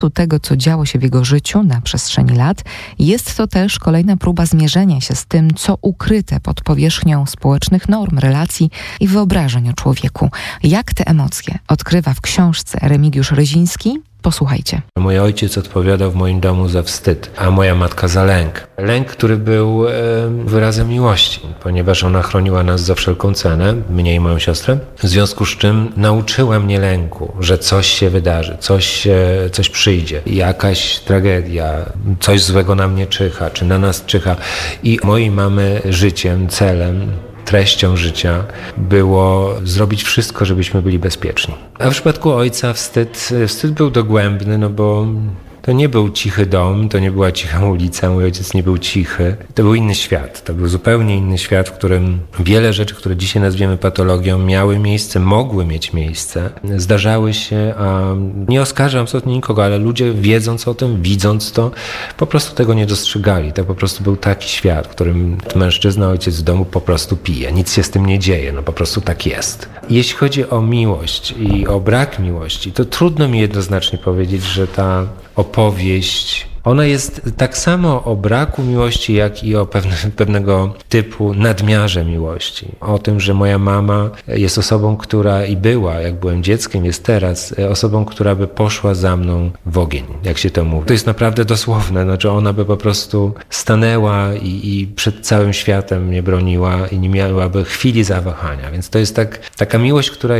tego, co działo się w jego życiu na przestrzeni lat, jest to też kolejna próba zmierzenia się z tym, co ukryte pod powierzchnią społecznych norm, relacji i wyobrażeń o człowieku. Jak te emocje odkrywa w książce Remigiusz Ryziński? Posłuchajcie. Mój ojciec odpowiadał w moim domu za wstyd, a moja matka za lęk. Lęk, który był wyrazem miłości, ponieważ ona chroniła nas za wszelką cenę, mnie i moją siostrę. W związku z czym nauczyła mnie lęku, że coś się wydarzy, coś przyjdzie, jakaś tragedia, coś złego na mnie czyha, czy na nas czyha. I mojej mamy życiem, celem, treścią życia było zrobić wszystko, żebyśmy byli bezpieczni. A w przypadku ojca wstyd był dogłębny, bo to nie był cichy dom, to nie była cicha ulica, mój ojciec nie był cichy. To był inny świat, to był zupełnie inny świat, w którym wiele rzeczy, które dzisiaj nazwiemy patologią, miały miejsce, mogły mieć miejsce, zdarzały się, a nie oskarżam absolutnie nikogo, ale ludzie wiedząc o tym, widząc to, po prostu tego nie dostrzegali. To po prostu był taki świat, w którym mężczyzna, ojciec w domu po prostu pije, nic się z tym nie dzieje, po prostu tak jest. Jeśli chodzi o miłość i o brak miłości, to trudno mi jednoznacznie powiedzieć, że ta opowieść, ona jest tak samo o braku miłości, jak i o pewnego typu nadmiarze miłości. O tym, że moja mama jest osobą, która i była, jak byłem dzieckiem, jest teraz, osobą, która by poszła za mną w ogień, jak się to mówi. To jest naprawdę dosłowne, znaczy ona by po prostu stanęła i przed całym światem mnie broniła i nie miałaby chwili zawahania. Więc to jest taka miłość, która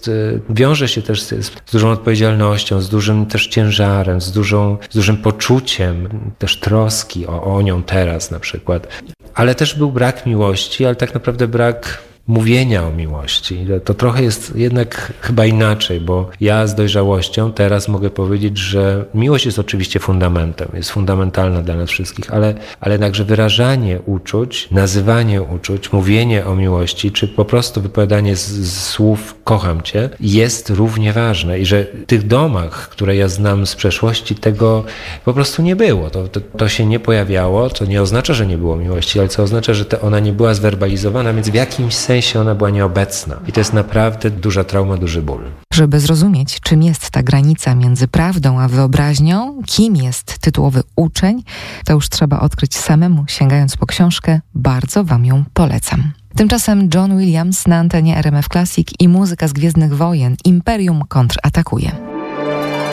wiąże się też z dużą odpowiedzialnością, z dużym też ciężarem, z dużym poczuciem, też troski o nią teraz na przykład. Ale też był brak miłości, ale tak naprawdę brak mówienia o miłości. To trochę jest jednak chyba inaczej, bo ja z dojrzałością teraz mogę powiedzieć, że miłość jest oczywiście fundamentem, jest fundamentalna dla nas wszystkich, ale jednakże wyrażanie uczuć, nazywanie uczuć, mówienie o miłości, czy po prostu wypowiadanie z słów kocham cię jest równie ważne i że w tych domach, które ja znam z przeszłości, tego po prostu nie było. To się nie pojawiało, to nie oznacza, że nie było miłości, ale co oznacza, że ona nie była zwerbalizowana, więc w jakimś sensie ona była nieobecna. I to jest naprawdę duża trauma, duży ból. Żeby zrozumieć, czym jest ta granica między prawdą a wyobraźnią, kim jest tytułowy uczeń, to już trzeba odkryć samemu, sięgając po książkę. Bardzo wam ją polecam. Tymczasem John Williams na antenie RMF Classic i muzyka z Gwiezdnych Wojen. Imperium kontratakuje.